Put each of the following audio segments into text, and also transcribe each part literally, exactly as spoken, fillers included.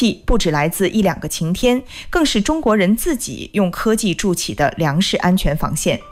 气不只来自一两个晴天，更是中国人自己用科技筑起的粮食安全防线。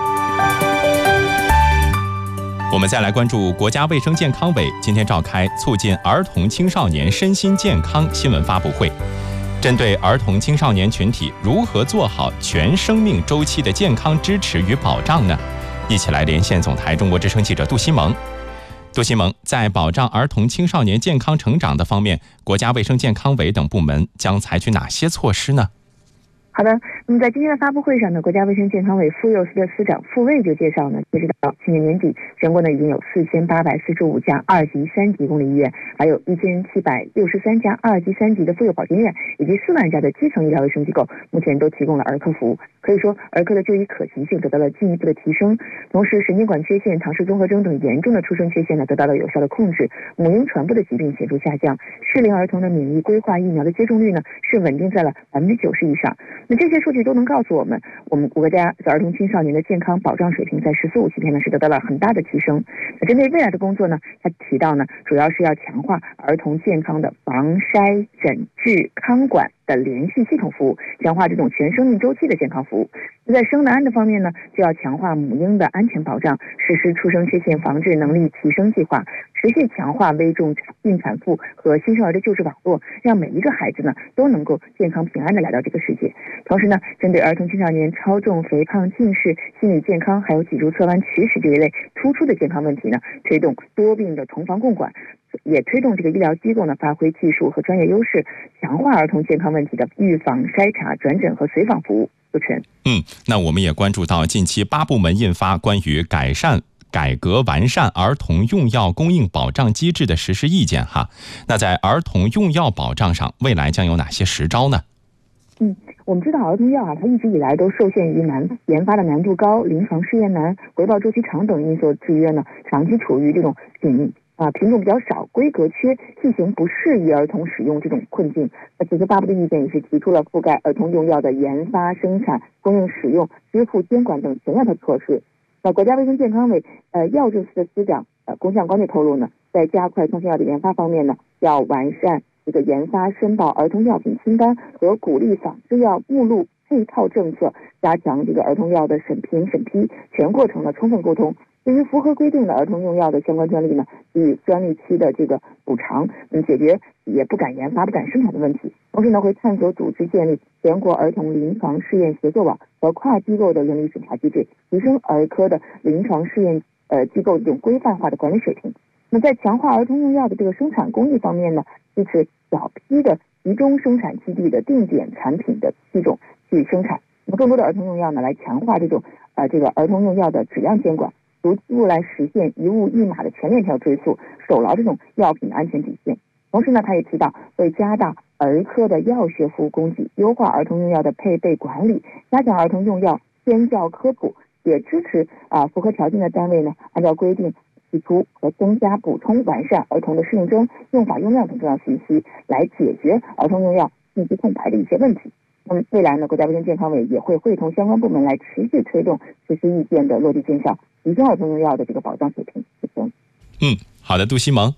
我们再来关注国家卫生健康委今天召开促进儿童青少年身心健康新闻发布会，针对儿童青少年群体如何做好全生命周期的健康支持与保障呢？一起来连线总台中国之声记者杜西蒙。杜西蒙，在保障儿童青少年健康成长的方面，国家卫生健康委等部门将采取哪些措施呢？ 好的，那么在今天的发布会上呢，国家卫生健康委妇幼司的司长傅卫就介绍呢，截止到去年年底，全国呢已经有四千八百四十五家二级、三级公立医院，还有一千七百六十三家二级、三级的妇幼保健院，以及四万家的基层医疗卫生机构，目前都提供了儿科服务。可以说，儿科的就医可行性得到了进一步的提升。同时，神经管缺陷、唐氏综合征等严重的出生缺陷呢，得到了有效的控制，母婴传播的疾病显著下降，适龄儿童的免疫规划疫苗的接种率呢是稳定在了百分之九十以上。那这些数据都能告诉我们，我们国家儿童青少年的健康保障水平在“十四五”期间呢是得到了很大的提升。那针对未来的工作呢，他提到呢，主要是要强化儿童健康的防筛诊治康管的联系系统服务，强化这种全生命周期的健康服务。在生的安的方面呢，就要强化母婴的安全保障，实施出生缺陷防治能力提升计划，持续强化危重孕产妇和新生儿的救治网络，让每一个孩子呢都能够健康平安的来到这个世界。同时呢，针对儿童青少年超重、肥胖、近视、心理健康还有脊柱侧弯、龋齿这一类突出的健康问题呢，推动多病的同房共管，也推动这个医疗机构呢发挥技术和专业优势，强化儿童健康问题的预防、筛查、转诊和随访服务。主持人， 嗯，那我们也关注到近期八部门印发关于改善改革完善儿童用药供应保障机制的实施意见哈。那在儿童用药保障上，未来将有哪些实招呢？ 嗯，我们知道儿童药啊，它一直以来都受限于难研发的难度高、临床试验难、回报周期长等因素制约呢，长期处于这种品啊品种比较少、规格缺、剂型不适宜儿童使用这种困境。那此次发布的意见也是提出了覆盖儿童用药的研发、生产、供应、使用、支付、监管等全面的措施。那国家卫生健康委呃药政司的司长呃龚向光就透露呢，在加快创新药的研发方面呢，要完善这个研发申报儿童药品清单和鼓励仿制药目录配套政策，加强这个儿童药的审评审批全过程的充分沟通。对于符合规定的儿童用药的相关专利呢，给予专利期的这个补偿，嗯，解决企业不敢研发、不敢生产的问题。同时呢，会探索组织建立全国儿童临床试验协作网和跨机构的伦理审查机制，提升儿科的临床试验呃机构这种规范化的管理水平。那在强化儿童用药的这个生产工艺方面呢，支持小批的集中生产基地的定点产品的批种去生产。那么更多的儿童用药呢，来强化这种呃这个儿童用药的质量监管，逐步来实现一物一码的全链条追溯，守牢这种药品的安全底线。同时呢，他也提到会加大儿科的药学服务供给，优化儿童用药的配备管理，加强儿童用药宣教科普，也支持啊符合条件的单位呢，按照规定提出和增加、补充、完善儿童的适应症、用法、用量等重要信息，来解决儿童用药信息空白的一些问题。那么未来呢，国家卫生健康委也会会同相关部门来持续推动实施意见的落地见效，提升儿童用药的这个保障水平。 嗯，好的，杜西蒙。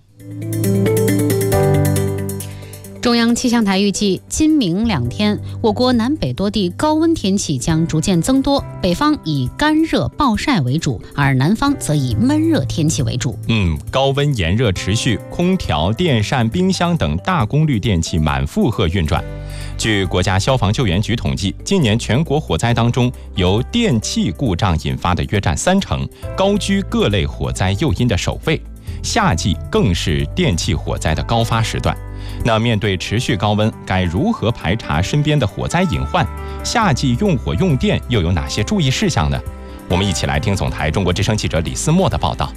中央气象台预计，今明两天，我国南北多地高温天气将逐渐增多，北方以干热暴晒为主，而南方则以闷热天气为主。 嗯，高温炎热持续，空调、电扇、冰箱等大功率电器满负荷运转。据国家消防救援局统计，今年全国火灾当中，由电器故障引发的约占三成，高居各类火灾诱因的首位。夏季更是电器火灾的高发时段。那面对持续高温，该如何排查身边的火灾隐患？夏季用火用电又有哪些注意事项呢？我们一起来听总台中国之声记者李思墨的报道。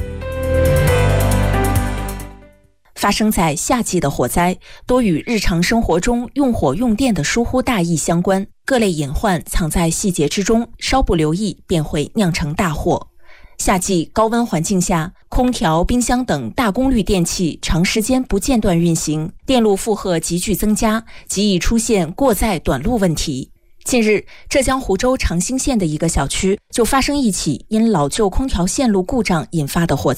发生在夏季的火灾多与日常生活中用火用电的疏忽大意相关，各类隐患藏在细节之中，稍不留意便会酿成大祸。夏季高温环境下，空调、冰箱等大功率电器长时间不间断运行，电路负荷急剧增加，极易出现过载短路问题。近日，浙江湖州长兴县的一个小区就发生一起因老旧空调线路故障引发的火灾。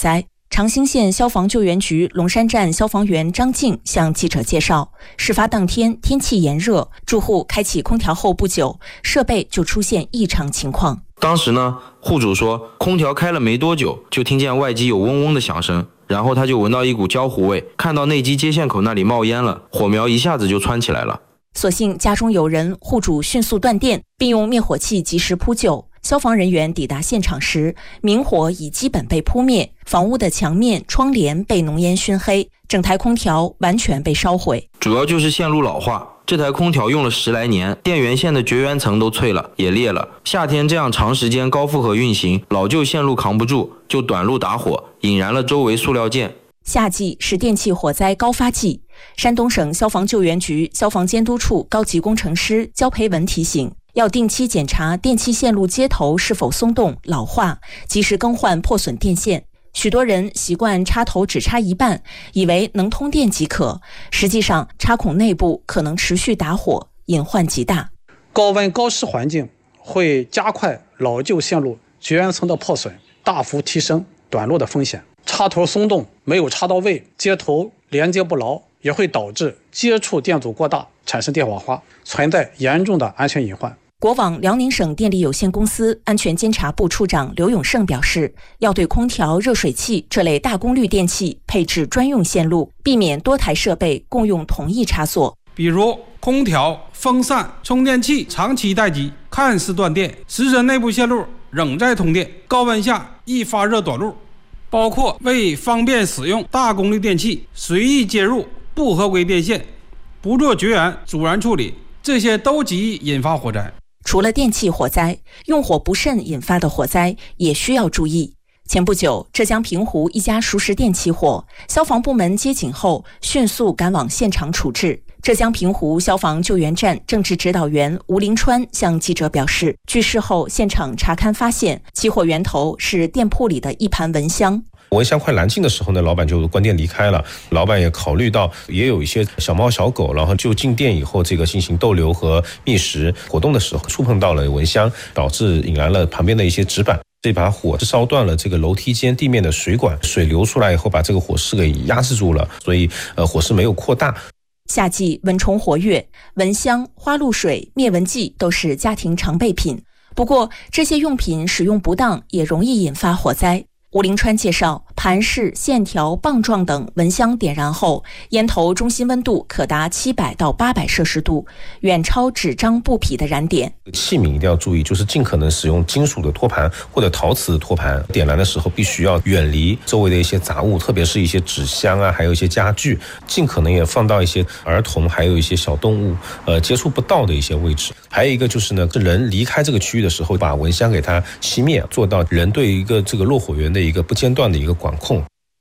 长兴县消防救援局龙山站消防员张静向记者介绍，事发当天天气炎热，住户开启空调后不久，设备就出现异常情况。 当时呢，户主说空调开了没多久，就听见外机有嗡嗡的响声，然后他就闻到一股焦糊味，看到内机接线口那里冒烟了，火苗一下子就窜起来了。 所幸家中有人，户主迅速断电，并用灭火器及时扑救。消防人员抵达现场时，明火已基本被扑灭，房屋的墙面、窗帘被浓烟熏黑，整台空调完全被烧毁。 主要就是线路老化，这台空调用了十来年，电源线的绝缘层都脆了，也裂了。夏天这样长时间高负荷运行，老旧线路扛不住，就短路打火，引燃了周围塑料件。 夏季是电气火灾高发季，山东省消防救援局消防监督处高级工程师焦培文提醒，要定期检查电气线路接头是否松动、老化，及时更换破损电线。许多人习惯插头只插一半，以为能通电即可，实际上插孔内部可能持续打火，隐患极大。 高温高湿环境会加快老旧线路绝缘层的破损，大幅提升短路的风险。插头松动没有插到位，接头连接不牢，也会导致接触电阻过大，产生电火花，存在严重的安全隐患。 国网辽宁省电力有限公司安全监察部处长刘永胜表示，要对空调、热水器这类大功率电器配置专用线路，避免多台设备共用同一插座。 比如空调、风扇、充电器长期待机，看似断电，实则内部线路仍在通电，高温下易发热短路。包括为方便使用大功率电器随意接入不合规电线，不做绝缘阻燃处理，这些都极易引发火灾。 除了电气火灾，用火不慎引发的火灾也需要注意。前不久，浙江平湖一家熟食店起火，消防部门接警后迅速赶往现场处置。浙江平湖消防救援站政治指导员吴林川向记者表示，据事后现场查勘发现，起火源头是店铺里的一盘蚊香。 蚊香快燃尽的时候呢，老板就关店离开了。老板也考虑到也有一些小猫小狗，然后就进店以后这个进行逗留和觅食活动的时候，触碰到了蚊香，导致引燃了旁边的一些纸板。这把火烧断了这个楼梯间地面的水管，水流出来以后把这个火势给压制住了，所以呃火势没有扩大。 夏季蚊虫活跃，蚊香、花露水、灭蚊剂都是家庭常备品。不过，这些用品使用不当也容易引发火灾。吴林川介绍，盘式、线条、棒状等蚊香点燃后，烟头中心温度可达七百到八百摄氏度，远超纸张、布匹的燃点。 器皿一定要注意，就是尽可能使用金属的托盘或者陶瓷的托盘。点燃的时候必须要远离周围的一些杂物，特别是一些纸箱啊，还有一些家具，尽可能也放到一些儿童还有一些小动物呃接触不到的一些位置。还有一个就是呢，人离开这个区域的时候，把蚊香给它熄灭，做到人对一个这个落火源的一个不间断的一个管控。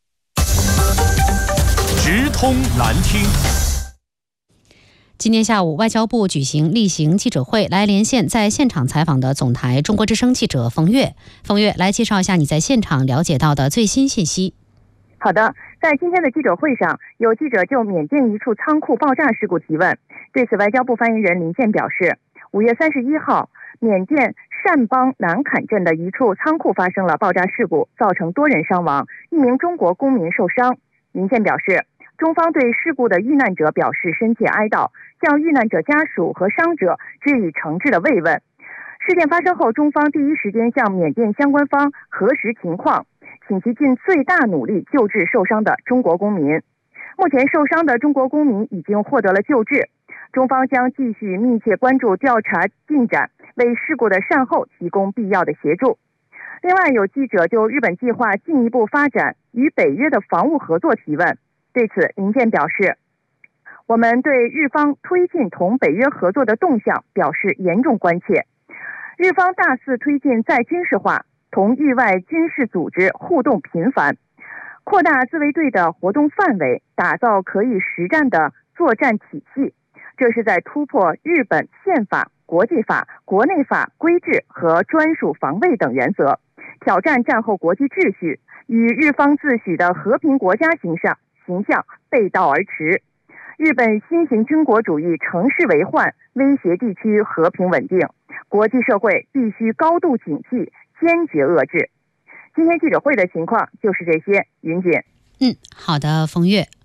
直通难听。 今天下午，外交部举行例行记者会，来连线在现场采访的总台中国之声记者冯月。冯月，来介绍一下你在现场了解到的最新信息。 好的，在今天的记者会上，有记者就缅甸一处仓库爆炸事故提问。对此，外交部发言人林健表示，五月三十一号，缅甸善邦南坎镇的一处仓库发生了爆炸事故，造成多人伤亡，一名中国公民受伤。林健表示，中方对事故的遇难者表示深切哀悼，向遇难者家属和伤者致以诚挚的慰问。事件发生后，中方第一时间向缅甸相关方核实情况，请其尽最大努力救治受伤的中国公民。目前受伤的中国公民已经获得了救治，中方将继续密切关注调查进展，为事故的善后提供必要的协助。另外，有记者就日本计划进一步发展与北约的防务合作提问。对此，林健表示，我们对日方推进同北约合作的动向表示严重关切。日方大肆推进再军事化，同域外军事组织互动频繁，扩大自卫队的活动范围，打造可以实战的作战体系，这是在突破日本宪法、国际法、国内法规制和专属防卫等原则，挑战战后国际秩序，与日方自诩的和平国家形象形象背道而驰。日本新型军国主义乘势为患，威胁地区和平稳定，国际社会必须高度警惕，坚决遏制。 今天记者会的情况就是这些，云姐。 嗯，好的，冯月。